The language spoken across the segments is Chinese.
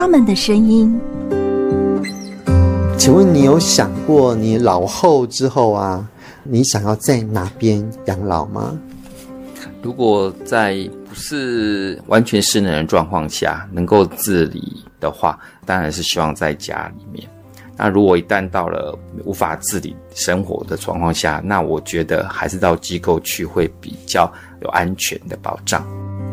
他们的声音。 请问你有想过你老后之后啊，你想要在哪边养老吗？ 如果在不是完全失能的状况下能够自理的话，当然是希望在家里面。那如果一旦到了无法自理生活的状况下，那我觉得还是到机构去会比较有安全的保障。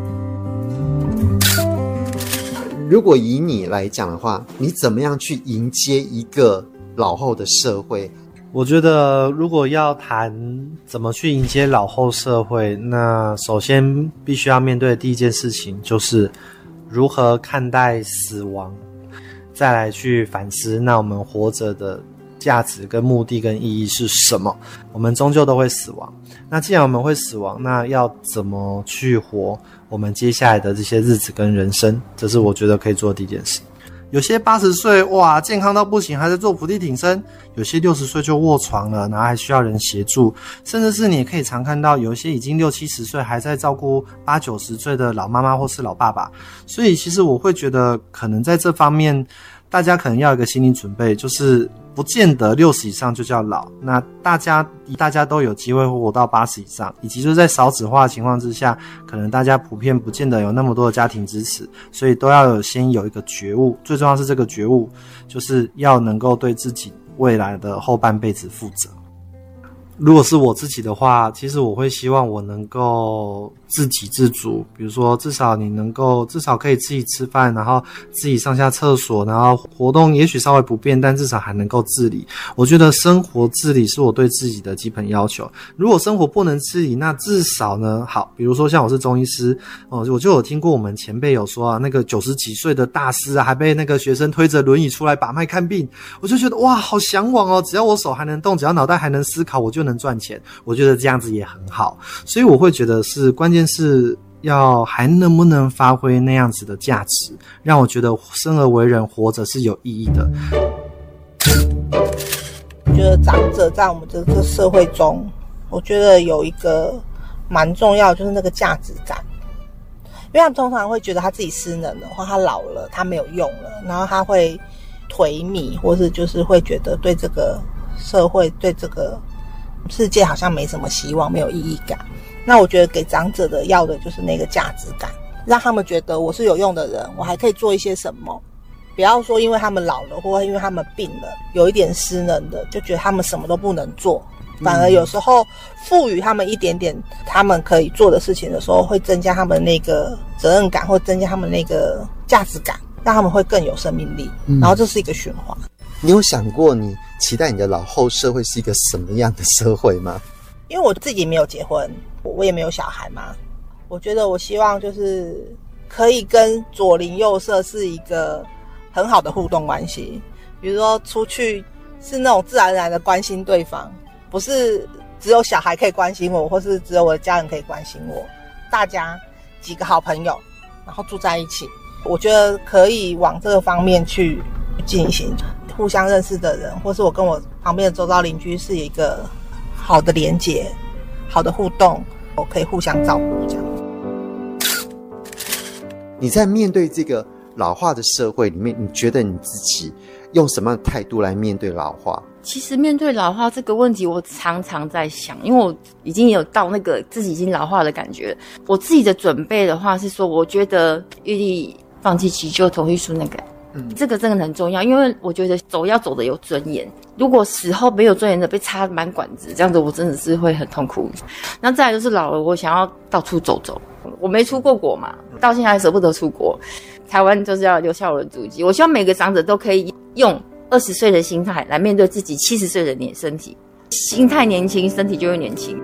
如果以你来讲的话，你怎么样去迎接一个老后的社会？ 我觉得如果要谈怎么去迎接老后社会，那首先必须要面对的第一件事情就是如何看待死亡，再来去反思那我们活着的价值跟目的跟意义是什么。我们终究都会死亡，那既然我们会死亡，那要怎么去活我们接下来的这些日子跟人生，这是我觉得可以做的第一件事。有些80岁哇健康到不行还在做伏地挺身，有些60岁就卧床了，然后还需要人协助，甚至是你也可以常看到有一些已经60-70岁还在照顾80-90岁的老妈妈或是老爸爸。所以其实我会觉得可能在这方面大家可能要有一个心理准备，就是不见得60以上就叫老，那大家都有机会活到80以上，以及就是在少子化的情况之下，可能大家普遍不见得有那么多的家庭支持，所以都要先有一个觉悟，最重要是这个觉悟就是要能够对自己未来的后半辈子负责。如果是我自己的话，其实我会希望我能够自给自足，比如说至少可以自己吃饭，然后自己上下厕所，然后活动也许稍微不便，但至少还能够自理。我觉得生活自理是我对自己的基本要求。如果生活不能自理，那至少呢，好，比如说像我是中医师，我就有听过我们前辈有说啊，那个90几岁的大师啊，还被那个学生推着轮椅出来把脉看病，我就觉得哇，好向往哦！只要我手还能动，只要脑袋还能思考，我就能赚钱。我觉得这样子也很好，所以我会觉得是关键是要还能不能发挥那样子的价值，让我觉得生而为人活着是有意义的。 我觉得长者在我们这个社会中，我觉得有一个蛮重要，就是那个价值感。因为他们通常会觉得他自己失能了，或他老了，他没有用了，然后他会颓靡，或是就是会觉得对这个社会、对这个世界好像没什么希望，没有意义感。那我觉得给长者的要的就是那个价值感，让他们觉得我是有用的人，我还可以做一些什么。不要说因为他们老了，或因为他们病了，有一点失能的，就觉得他们什么都不能做。反而有时候赋予他们一点点他们可以做的事情的时候，会增加他们那个责任感，或增加他们那个价值感，让他们会更有生命力。然后这是一个循环。 你有想过你期待你的老后社会是一个什么样的社会吗？ 因为我自己没有结婚，我也没有小孩嘛，我觉得我希望就是可以跟左邻右舍是一个很好的互动关系。比如说出去是那种自然而然的关心对方，不是只有小孩可以关心我，或是只有我的家人可以关心我，大家几个好朋友然后住在一起，我觉得可以往这个方面去进行。互相认识的人，或是我跟我旁边的周遭邻居是一个好的连结，好的互动，我可以互相照顾这样。 你在面对这个老化的社会里面，你觉得你自己用什么样的态度来面对老化？ 其实面对老化这个问题，我常常在想，因为我已经有到那个自己已经老化的感觉。我自己的准备的话是说，我觉得愿意放弃急救同意书那个。这个真的很重要，因为我觉得要走的有尊严。如果死后没有尊严的被插满管子，这样子我真的是会很痛苦。那再来就是老了，我想要到处走走。我没出过国嘛，到现在还舍不得出国。台湾就是要留下我的足迹。我希望每个长者都可以用20岁的心态来面对自己70岁的身体。心态年轻，身体就会年轻。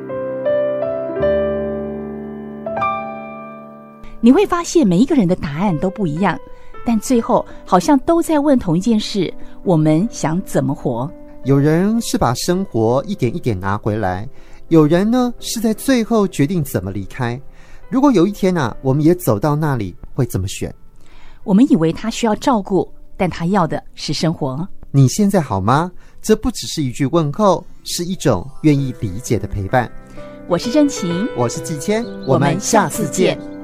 你会发现每一个人的答案都不一样，但最后好像都在问同一件事：我们想怎么活？ 有人是把生活一点一点拿回来，有人呢是在最后决定怎么离开。如果有一天啊，我们也走到那里，会怎么选？ 我们以为他需要照顾，但他要的是生活。 你现在好吗？这不只是一句问候，是一种愿意理解的陪伴。 我是真晴， 我是季谦，我们下次见。